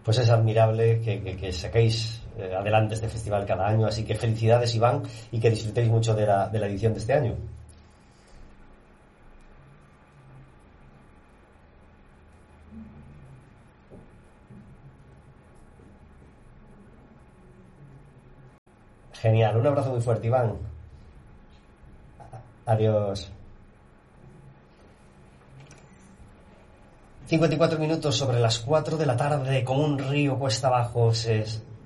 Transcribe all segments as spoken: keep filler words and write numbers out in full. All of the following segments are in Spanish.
pues es admirable que, que, que saquéis eh, adelante este festival cada año, así que felicidades, Iván, y que disfrutéis mucho de la, de la edición de este año. Genial, un abrazo muy fuerte, Iván. Adiós. cincuenta y cuatro minutos sobre las cuatro de la tarde, como un río cuesta abajo. Se...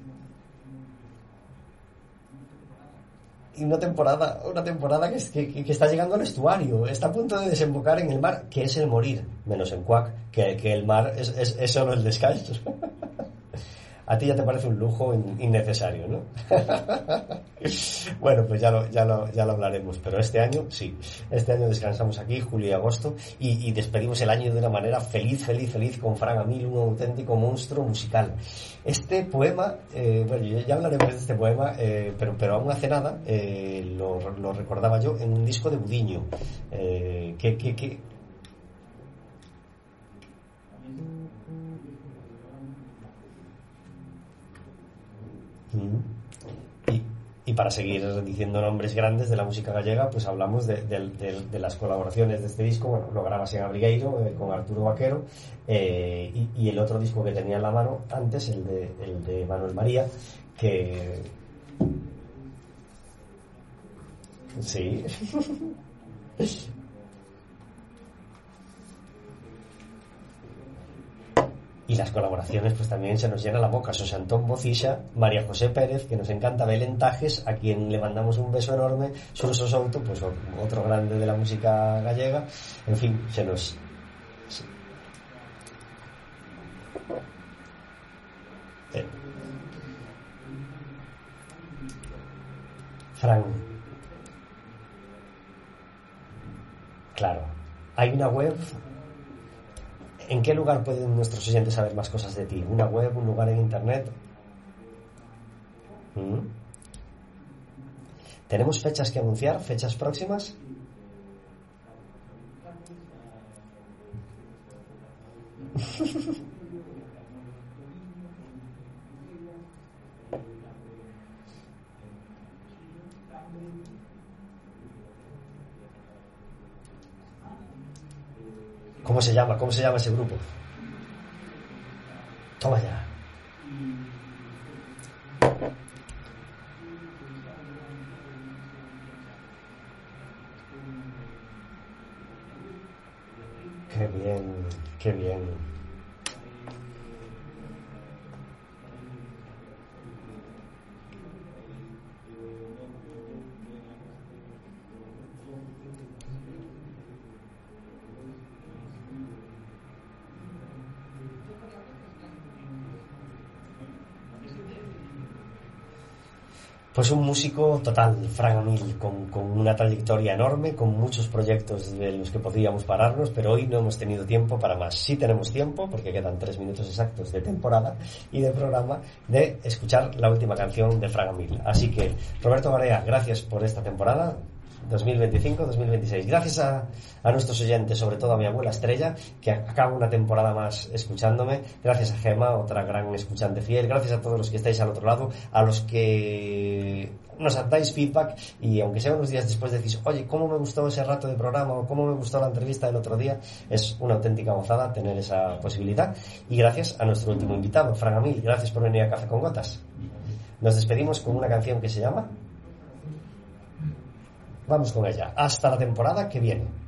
Y una temporada, una temporada que, que, que está llegando al estuario, está a punto de desembocar en el mar, que es el morir, menos en Cuac, que, que el mar es, es, es solo el descanso. A ti ya te parece un lujo innecesario, ¿no? Bueno, pues ya lo, ya lo, ya lo hablaremos, pero este año sí, este año descansamos aquí, julio y agosto, y, y despedimos el año de una manera feliz, feliz, feliz, con Fran Amil, un auténtico monstruo musical. Este poema, eh, bueno, ya hablaremos de este poema, eh, pero, pero aún hace nada, eh, lo, lo recordaba yo en un disco de Budiño, eh, que, que, que Y, y para seguir diciendo nombres grandes de la música gallega, pues hablamos de, de, de, de las colaboraciones de este disco. Bueno, lo grabas en Abrigueiro eh, con Arturo Vaquero, eh, y, y el otro disco que tenía en la mano antes, el de, el de Manuel María, que sí. Y las colaboraciones, pues también se nos llena la boca. José Antón Bocilla, María José Pérez, que nos encanta, Belén Tajes, a quien le mandamos un beso enorme, Xurxo Souto, pues otro grande de la música gallega. En fin, se nos... Sí. Eh. Fran. Claro. Hay una web... ¿En qué lugar pueden nuestros oyentes saber más cosas de ti? ¿Una web, un lugar en internet? ¿Mm? ¿Tenemos fechas que anunciar? ¿Fechas próximas? ¿Cómo se llama? ¿Cómo se llama ese grupo? Toma ya. Qué bien, qué bien. Pues un músico total, Fran Amil, con, con una trayectoria enorme, con muchos proyectos de los que podríamos pararnos, pero hoy no hemos tenido tiempo para más. Sí tenemos tiempo, porque quedan tres minutos exactos de temporada y de programa, de escuchar la última canción de Fran Amil. Así que, Roberto Barea, gracias por esta temporada dos mil veinticinco dos mil veintiséis. Gracias a, a nuestros oyentes, sobre todo a mi abuela Estrella, que acaba una temporada más escuchándome. Gracias a Gema, otra gran escuchante fiel. Gracias a todos los que estáis al otro lado, a los que nos dais feedback, y aunque sea unos días después decís, oye, cómo me gustó ese rato de programa, o cómo me gustó la entrevista del otro día. Es una auténtica gozada tener esa posibilidad. Y gracias a nuestro último invitado, Fran Amil. Gracias por venir a Café con Gotas. Nos despedimos con una canción que se llama... Vamos con ella. Hasta la temporada que viene.